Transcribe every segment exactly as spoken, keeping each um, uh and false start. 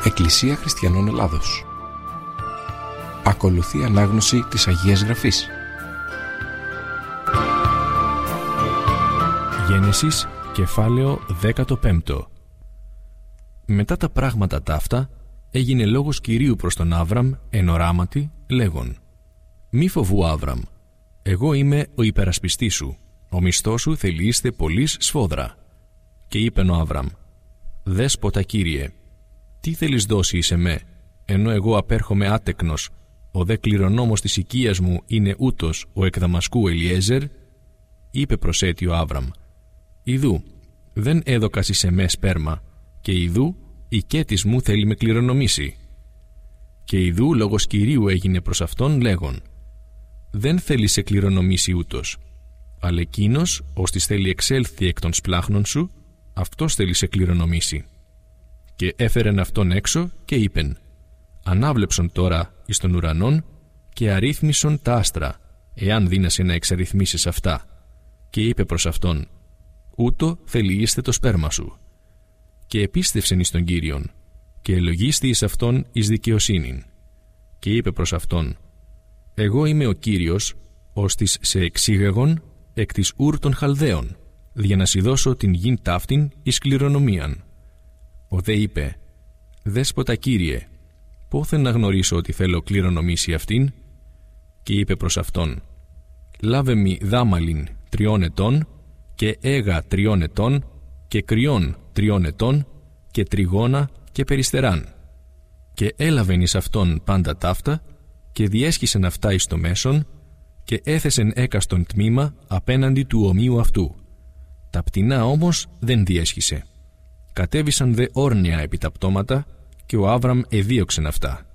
Εκκλησία Χριστιανών Ελλάδος. Ακολουθεί ανάγνωση της Αγίας Γραφής. Γένεσης, κεφάλαιο δέκατο πέμπτο. Μετά τα πράγματα ταύτα, έγινε λόγος Κυρίου προς τον Άβραμ εν οράματι, λέγον: «Μη φοβού, Άβραμ, εγώ είμαι ο υπερασπιστής σου, ο μισθός σου θελείστε πολλής σφόδρα». Και είπεν ο Άβραμ: «Δέσποτα Κύριε, τι θέλεις δώσει εις εμέ, ενώ εγώ απέρχομαι άτεκνος, ο δε κληρονόμος της οικίας μου είναι ούτως ο εκ Δαμασκού Ελιέζερ?» Είπε προσέτει ο Άβραμ: «Ιδού, δεν έδωκας εις εμέ σπέρμα, και ιδού η κέτης μου θέλει με κληρονομήσει». Και ιδού λόγος Κυρίου έγινε προς αυτόν λέγον: «Δεν θέλει σε κληρονομήσει ούτως, αλλά εκείνος ώστις θέλει εξέλθει εκ των σπλάχνων σου, αυτός θέλει σε κληρονομήσει». Και έφερεν αυτόν έξω και είπεν: «Ανάβλεψον τώρα εις των ουρανών και αρρύθμισον τα άστρα, εάν δύνασαι να εξαρρυθμίσεις αυτά». Και είπε προς αυτόν: «Ούτω θελείστε το σπέρμα σου». Και επίστευσεν εις τον Κύριον, και ελογίστη εις αυτόν εις δικαιοσύνην. Και είπε προς αυτόν: «Εγώ είμαι ο Κύριος, ώστις σε εξήγαγον εκ της Ούρ των Χαλδαίων, για να σοι δώσω την γην ταύτην εις κληρονομίαν». Ο δε είπε: «Δέσποτα Κύριε, πόθεν να γνωρίσω ότι θέλω κληρονομήσει αυτήν?» Και είπε προς αυτόν: «Λάβε μη δάμαλιν τριών ετών, και έγα τριών ετών, και κρυών τριών ετών, και τριγώνα και περιστεράν». Και έλαβεν εις αυτόν πάντα ταύτα, και διέσχισεν αυτά εις το μέσον, και έθεσεν έκαστον τμήμα απέναντι του ομοίου αυτού. Τα πτηνά όμως δεν διέσχισε. Κατέβησαν δε όρνια επί τα πτώματα, και ο Άβραμ εδίωξεν αυτά.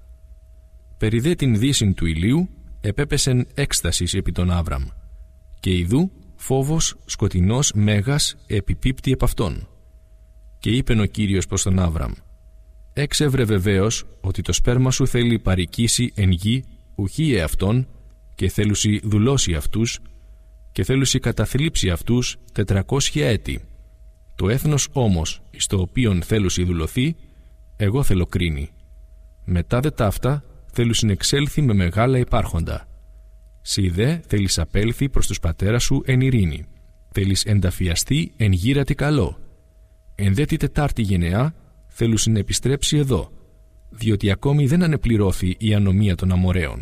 Περί δε την δύσιν του ηλίου επέπεσεν έκστασης επί τον Άβραμ, και ιδού φόβος σκοτεινός μέγας επιπίπτει επ' αυτόν. Και είπεν ο Κύριος προς τον Άβραμ: «Έξευρε βεβαίως ότι το σπέρμα σου θέλει παροικήσει εν γη ουχή εαυτόν, και θέλουσι δουλώσει αυτούς, και θέλουσι καταθλίψει αυτούς τετρακόσια έτη. Το έθνος όμως εις το οποίον θέλουσι δουλωθεί, εγώ θέλω κρίνει. Μετά δε ταύτα θέλουσιν εξέλθει με μεγάλα υπάρχοντα. Σοι δε θέλεις απέλθει προς τους πατέρας σου εν ειρήνη, θέλεις ενταφιαστεί εν γύρατη καλό. Εν δε τη τετάρτη γενεά θέλουσιν επιστρέψει εδώ, διότι ακόμη δεν ανεπληρώθη η ανομία των Αμοραίων.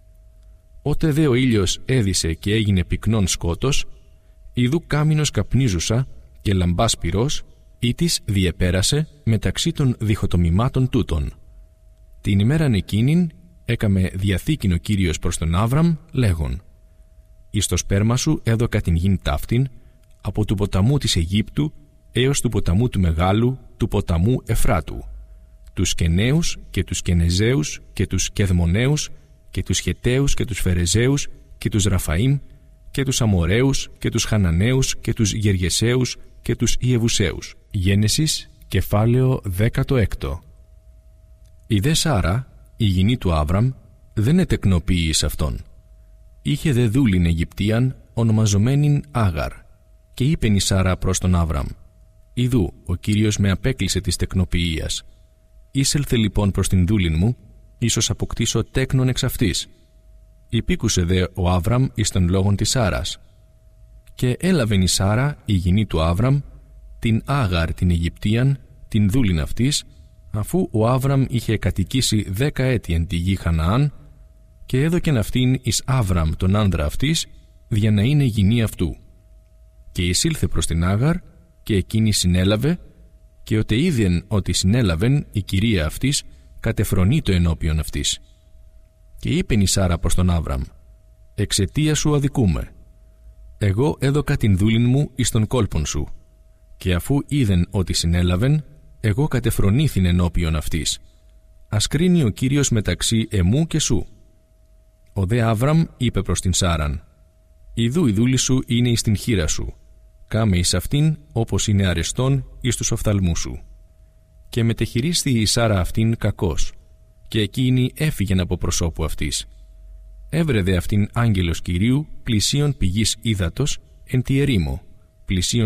Ότε δε ο ήλιος έδισε και έγινε πυκνόν σκότος, ιδού κάμινος καπνίζουσα και λαμπάς πυρός, ή της διεπέρασε μεταξύ των διχοτομημάτων τούτων. Την ημέραν εκείνην έκαμε διαθήκην ο Κύριος προς τον Άβραμ, λέγον: «Εις το σπέρμα σου έδωκα την γην ταύτην, από του ποταμού της Αιγύπτου έως του ποταμού του Μεγάλου, του ποταμού Εφράτου, τους Κεναίους και τους Κενεζαίους και τους Κεδμοναίους και τους Χεταίους και τους Φερεζαίους και τους Ραφαΐμ και τους Αμοραίους και τους Χαναναίους και τους Γεργεσαίους και τους Ιεβουσαίους». Γένεσης, κεφάλαιο δέκατο έκτο. Η δε Σάρα, η γυνή του Άβραμ, δεν ετεκνοποιεί εις αυτόν. Είχε δε δούλην Αιγυπτίαν, ονομαζομένην Άγαρ, και είπεν η Σάρα προς τον Άβραμ: «Ιδού, ο Κύριος με απέκλεισε της τεκνοποιίας. Ήσελθε λοιπόν προς την δούλην μου, ίσως αποκτήσω τέκνον εξ αυτής». Υπήκουσε δε ο Άβραμ εις των λόγων της Σάρας. Και έλαβεν η Σάρα, η γυνή του Άβραμ, την Άγαρ την Αιγυπτίαν, την δούλην αυτής, αφού ο Άβραμ είχε κατοικήσει δέκα έτη εν τη γη Χαναάν, και έδωκεν αυτήν εις Άβραμ τον άνδρα αυτής, για να είναι γυνή αυτού. Και εισήλθε προς την Άγαρ, και εκείνη συνέλαβε, και ότε είδεν ότι συνέλαβεν η κυρία αυτής, κατεφρονεί το ενώπιον αυτής. Και είπεν η Σάρα προς τον Άβραμ: «Εξαιτία σου αδικούμε. Εγώ έδωκα την δούλην μου εις τον κόλπον σου, και αφού είδεν ότι συνέλαβεν, εγώ κατεφρονήθην ενώπιον αυτής. Ας κρίνει ο Κύριος μεταξύ εμού και σου». Ο δε Άβραμ είπε προς την Σάραν: «Ιδού η δούλη σου είναι εις την χείρα σου, κάμε εις αυτήν όπως είναι αρεστόν εις τους οφθαλμούς σου». Και μετεχειρίστη η Σάρα αυτήν κακώς, και εκείνη έφυγεν από προσώπου αυτής. Έβρε δε αυτήν άγγελος Κυρίου πλησίον πηγής ύδατος εν τη ερήμο, πλησίον